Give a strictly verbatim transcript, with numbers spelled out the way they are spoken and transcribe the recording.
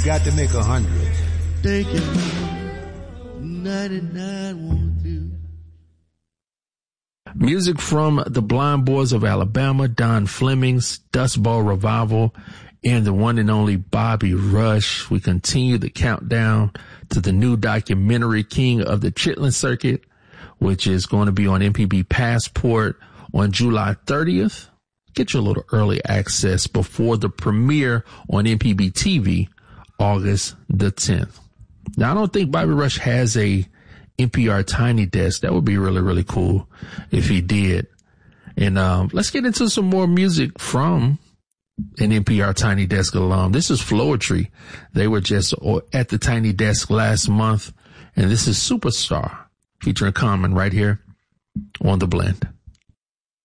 got to make a hundred. Thank you. ninety-nine won't do. Music from the Blind Boys of Alabama, Don Fleming's Dust Bowl Revival, and the one and only Bobby Rush. We continue the countdown to the new documentary King of the Chitlin Circuit, which is going to be on M P B Passport on July thirtieth. Get your little early access before the premiere on M P B T V, August the tenth. Now, I don't think Bobby Rush has a N P R Tiny Desk. That would be really, really cool if he did. And um, let's get into some more music from an N P R Tiny Desk alum. This is Floetry. They were just at the Tiny Desk last month. And this is Superstar featuring Common right here on The Blend.